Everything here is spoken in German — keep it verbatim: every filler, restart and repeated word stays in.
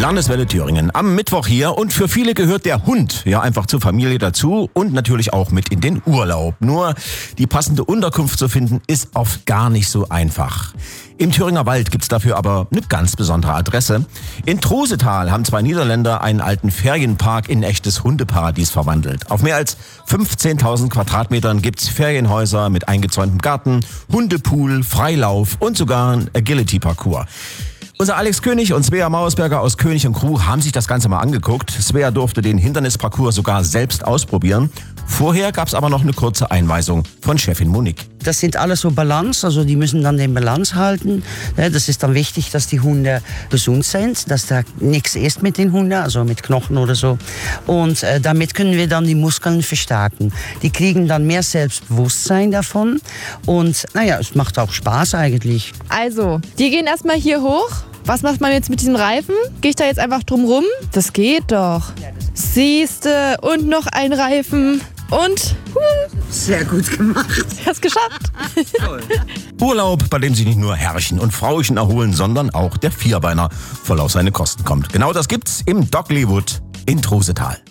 Landeswelle Thüringen am Mittwoch hier und für viele gehört der Hund ja einfach zur Familie dazu und natürlich auch mit in den Urlaub. Nur die passende Unterkunft zu finden ist oft gar nicht so einfach. Im Thüringer Wald gibt's dafür aber eine ganz besondere Adresse. In Trusetal haben zwei Niederländer einen alten Ferienpark in ein echtes Hundeparadies verwandelt. Auf mehr als fünfzehntausend Quadratmetern gibt's Ferienhäuser mit eingezäuntem Garten, Hundepool, Freilauf und sogar ein Agility-Parcours. Unser Alex König und Svea Mausberger aus König und Crew haben sich das Ganze mal angeguckt. Svea durfte den Hindernisparcours sogar selbst ausprobieren. Vorher gab's aber noch eine kurze Einweisung von Chefin Monique. Das sind alles so Balance, also die müssen dann den Balance halten. Das ist dann wichtig, dass die Hunde gesund sind, dass da nichts ist mit den Hunden, also mit Knochen oder so. Und äh, damit können wir dann die Muskeln verstärken. Die kriegen dann mehr Selbstbewusstsein davon und naja, es macht auch Spaß eigentlich. Also, die gehen erstmal hier hoch. Was macht man jetzt mit diesem Reifen? Gehe ich da jetzt einfach drum rum? Das geht doch. Siehste, und noch ein Reifen. Und? Sehr gut gemacht. Hast geschafft. Toll. Urlaub, bei dem sich nicht nur Herrchen und Frauchen erholen, sondern auch der Vierbeiner voll auf seine Kosten kommt. Genau das gibt's im Doglywood in Trusetal.